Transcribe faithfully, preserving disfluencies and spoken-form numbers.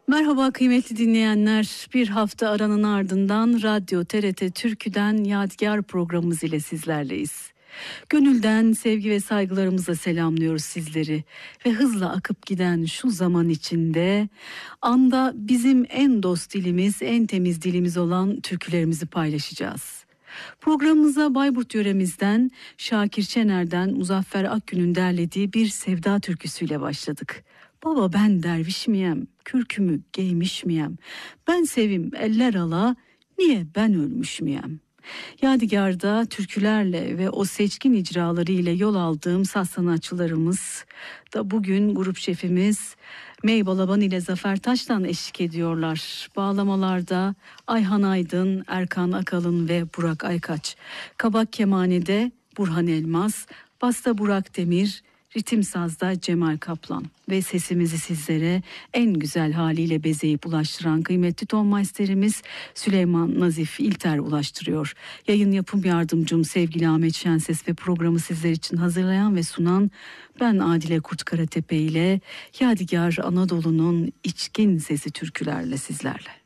Merhaba kıymetli dinleyenler. Bir hafta aranın ardından Radyo T R T Türkü'den Yadigar programımız ile sizlerleyiz. Gönülden sevgi ve saygılarımızla selamlıyoruz sizleri ve hızla akıp giden şu zaman içinde anda bizim en dost dilimiz, en temiz dilimiz olan türkülerimizi paylaşacağız. Programımıza Bayburt yöremizden Şakir Çener'den Muzaffer Akgün'ün derlediği bir sevda türküsüyle başladık. Baba ben derviş miyem, kürkümü giymiş miyem, ben sevim eller ala, niye ben ölmüş miyem? Yadigar'da türkülerle ve o seçkin icraları ile yol aldığım saz sanatçılarımız da bugün grup şefimiz Mey Balaban ile Zafer Taş'tan eşlik ediyorlar. Bağlamalarda Ayhan Aydın, Erkan Akalın ve Burak Aykaç. Kabak kemanede Burhan Elmas, basta Burak Demir, ritim sazda Cemal Kaplan ve sesimizi sizlere en güzel haliyle bezeyip ulaştıran kıymetli tonmeisterimiz Süleyman Nazif İlter ulaştırıyor. Yayın yapım yardımcım sevgili Ahmet Şenses ve programı sizler için hazırlayan ve sunan ben Adile Kurtkaratepe ile Yadigar Anadolu'nun içkin sesi türkülerle sizlerle.